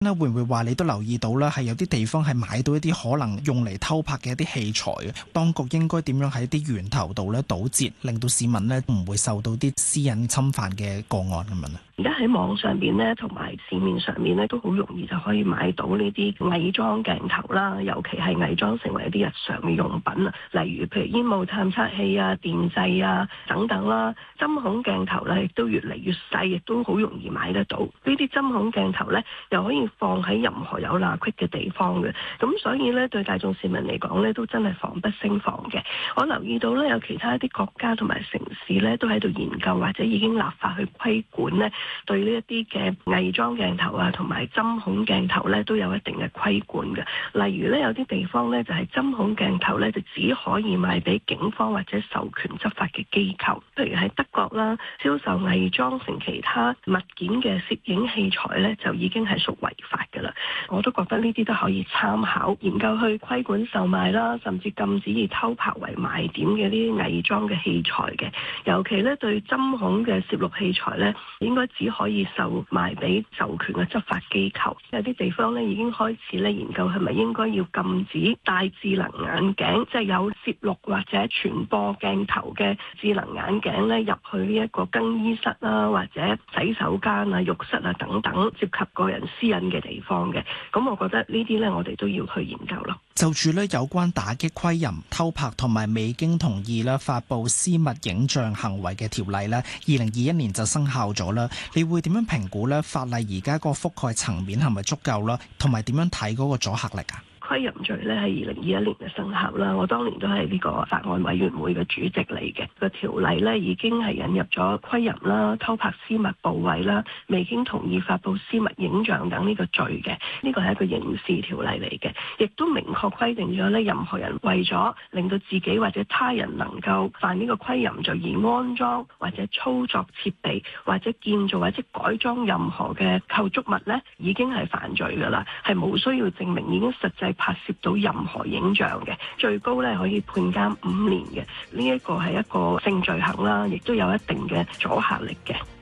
咧會唔會話你都留意到啦，係有啲地方係買到一啲可能用嚟偷拍嘅一啲器材嘅，當局應該點樣喺啲源頭度咧堵截，令到市民咧唔會受到啲私隱侵犯嘅個案咁樣咧？ 而家喺網上邊咧，同埋市面上面咧，都好容易就可以買到呢啲偽裝鏡頭啦，尤其係偽裝成為一啲日常嘅用品啊，例如譬如煙霧探測器啊、電掣啊等等啦。針孔鏡頭咧亦都越嚟越細，亦都好容易買得到。呢啲針孔鏡頭咧，又可以放喺任何有罅隙嘅地方嘅，咁所以咧對大眾市民嚟講咧，都真係防不勝防嘅。我留意到咧，有其他一啲國家同埋城市咧，都喺度研究或者已經立法去規管咧。對呢一啲嘅偽裝鏡頭啊，同埋針孔鏡頭咧，都有一定嘅規管嘅。例如咧，有啲地方咧就係針孔鏡頭咧，就只可以賣俾警方或者授權執法嘅機構。譬如喺德國啦，銷售偽裝成其他物件嘅攝影器材咧，就已經係屬違法㗎啦。我都覺得呢啲都可以參考研究去規管售賣啦，甚至禁止以偷拍為賣點嘅呢啲偽裝嘅器材嘅。尤其咧對針孔嘅攝錄器材咧，應該只可以售賣俾授權嘅執法機構。有啲地方咧已經開始咧研究係咪應該要禁止戴智能眼鏡，即係有攝錄或者傳播鏡頭嘅智能眼鏡咧入去呢一個更衣室啦，或者洗手間啊、浴室啊等等涉及個人私隱嘅地方嘅。咁我覺得呢啲咧我哋都要去研究咯。 就住咧有關打擊窺淫、偷拍同埋未經同意咧發布私密影像行為嘅條例咧，2021年就生效咗啦。你會點樣評估咧法例而家個覆蓋層面係咪足夠啦？同埋點樣睇嗰個阻嚇力啊？ 窺淫罪咧係2021年嘅生效啦，我當年都係呢個法案委員會嘅主席嚟嘅。個條例咧已經係引入咗窺淫啦、偷拍私密部位啦、未經同意發布私密影像等呢個罪嘅，呢個係一個刑事條例嚟嘅，亦都明確規定咗咧，任何人為咗令到自己或者他人能夠犯呢個窺淫罪而安裝或者操作設備或者建造或者改裝任何嘅構築物咧，已經係犯罪㗎啦，係冇需要證明已經實際拍攝到任何影像嘅，最高咧可以判監5年嘅。呢一個係一個性罪行啦，亦都有一定嘅阻嚇力嘅。